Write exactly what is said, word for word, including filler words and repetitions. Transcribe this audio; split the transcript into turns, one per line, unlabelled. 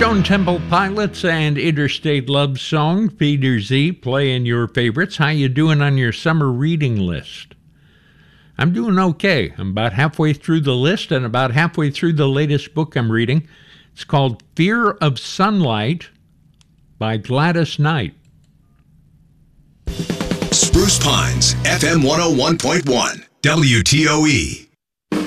Stone Temple Pilots and Interstate Love Song, Feeder Z, playing your favorites. How you doing on your summer reading list? I'm doing okay. I'm about halfway through the list and about halfway through the latest book I'm reading. It's called Fear of Sunlight by Gladys Knight.
Spruce Pines, F M one oh one point one, W T O E.